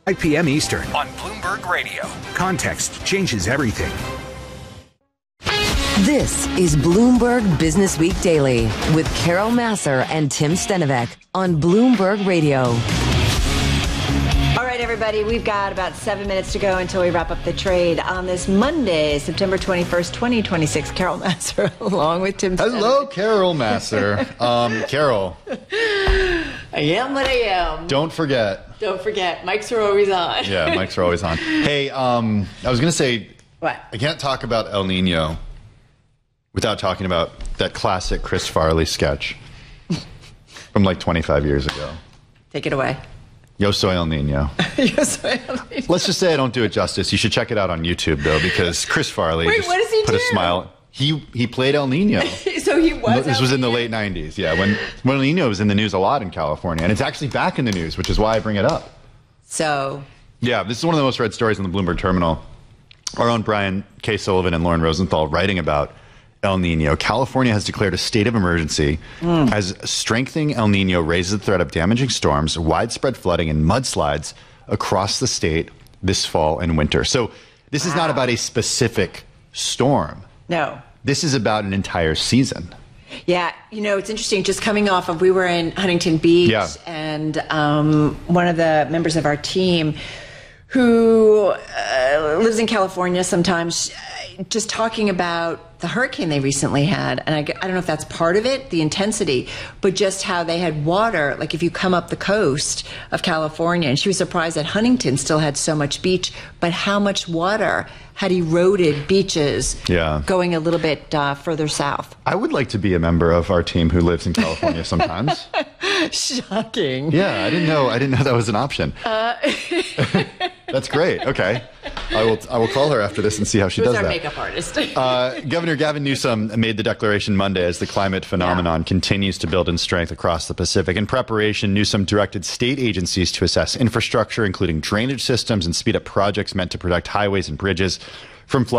5 p.m. Eastern on Bloomberg Radio. Context changes everything. This is Bloomberg Business Week Daily with Carol Massar and Tim Stenovec on Bloomberg Radio. All right, everybody, we've got about 7 minutes to go until we wrap up the trade on this Monday, September 21st, 2026. Carol Massar along with Tim Stenovec. Hello, Carol Massar. Carol. I am what I am. Don't forget. Don't forget, mics are always on. Yeah, mics are always on. Hey, I was going to say, what? I can't talk about El Nino without talking about that classic Chris Farley sketch from like 25 years ago. Take it away. Yo soy El Nino. Yo soy El Nino. Let's just say I don't do it justice. You should check it out on YouTube, though, because Chris Farley Wait, what does he put do? a smile. He played El Nino. So he was. This was in the late 90s, yeah, when El Nino was in the news a lot in California. And it's actually back in the news, which is why I bring it up. So. Yeah, this is one of the most read stories on the Bloomberg Terminal. Our own Brian K. Sullivan and Lauren Rosenthal writing about El Nino. California has declared a state of emergency as strengthening El Nino raises the threat of damaging storms, widespread flooding, and mudslides across the state this fall and winter. So this is not about a specific storm. No. This is about an entire season. Yeah, you know, it's interesting. Just coming off of, we were in Huntington Beach, and one of the members of our team who lives in California sometimes, just talking about the hurricane they recently had. And I don't know if that's part of it, the intensity, but just how they had water, like if you come up the coast of California. And she was surprised that Huntington still had so much beach, but how much water had eroded beaches going a little bit further south. I would like to be a member of our team who lives in California sometimes. Shocking. Yeah, I didn't know that was an option. That's great. Okay. I will call her after this and see how she does that. Who's our makeup artist? Governor Gavin Newsom made the declaration Monday as the climate phenomenon continues to build in strength across the Pacific. In preparation, Newsom directed state agencies to assess infrastructure, including drainage systems, and speed up projects meant to protect highways and bridges from flooding.